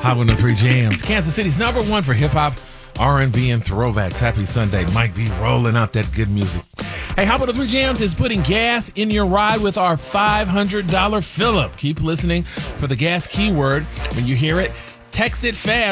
Hot 103 Jams, Kansas City's #1 for hip hop, R&B, and throwbacks. Happy Sunday. Mike B rolling out that good music. Hey, Hot 103 Jams is putting gas in your ride with our $500 fill-up. Keep listening for the gas keyword. When you hear it, text it fast.